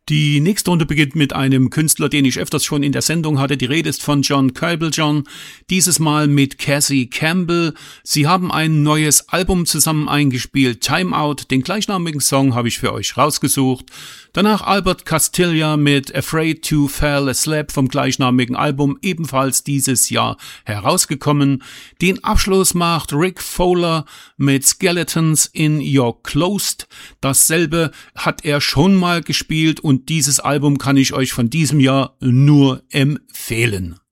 Die nächste Runde beginnt mit einem Künstler, den ich öfters schon in der Sendung hatte. Die Rede ist von John Cablejohn, dieses Mal mit Cassie Campbell. Sie haben ein neues Album zusammen eingespielt, Time Out. Den gleichnamigen Song habe ich für euch rausgesucht. Danach Albert Castilla mit Afraid to Fall Asleep vom gleichnamigen Album, ebenfalls dieses Jahr herausgekommen. Den Abschluss macht Rick Fowler mit Skeletons in Your Closed. Dasselbe hat er schon mal gespielt und dieses Album kann ich euch von diesem Jahr nur empfehlen.